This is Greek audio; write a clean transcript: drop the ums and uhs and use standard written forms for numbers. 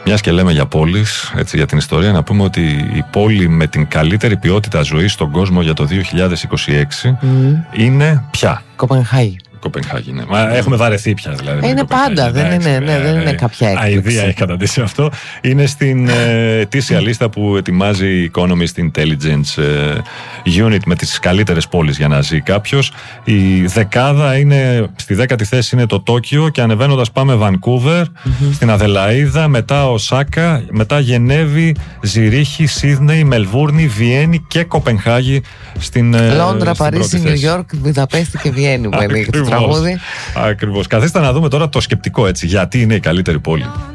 Μιας και λέμε για πόλεις, έτσι, για την ιστορία, να πούμε ότι η πόλη με την καλύτερη ποιότητα ζωής στον κόσμο για το 2026 είναι ποια? Κοπενχάγη. Κοπενχάγη, ναι. Μα έχουμε βαρεθεί πια, δηλαδή. Είναι πάντα, δεν είναι κάποια έκπληξη. Αηδία έχει καταντήσει αυτό. Είναι στην ετήσια λίστα που ετοιμάζει η Economist Intelligence Unit με τις καλύτερες πόλεις για να ζει κάποιος. Η δεκάδα είναι, στη 10η θέση είναι το Τόκιο και ανεβαίνοντας πάμε Βανκούβερ, στην Αδελαΐδα, μετά Οσάκα, μετά Γενέβη, Ζηρίχη, Σίδνεϊ, Μελβούρνη, Βιέννη και Κοπενχάγη στην Λόντρα, Παρίσι, Νιου Γιόρκ, Βουδαπέστη και Βιέννη. Ακριβώς. Καθίστε να δούμε τώρα το σκεπτικό, έτσι, γιατί είναι η καλύτερη πόλη.